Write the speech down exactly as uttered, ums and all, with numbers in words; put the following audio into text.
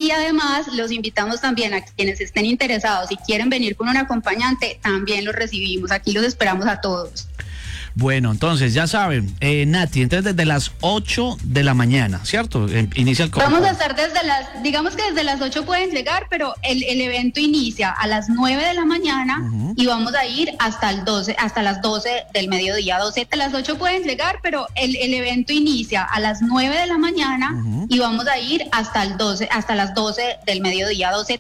Y además los invitamos también a quienes estén interesados y quieren venir con un acompañante, también los recibimos. Aquí los esperamos a todos. Bueno, entonces ya saben, eh, Nati, entonces desde las ocho de la mañana, ¿cierto? Inicia el Vamos a estar desde las, digamos que desde las ocho pueden llegar, pero el, el evento inicia a las nueve de la mañana uh-huh. y vamos a ir hasta el doce, hasta las doce del mediodía. doce, a las ocho pueden llegar, pero el, el evento inicia a las nueve de la mañana uh-huh. y vamos a ir hasta el doce, hasta las doce del mediodía, doce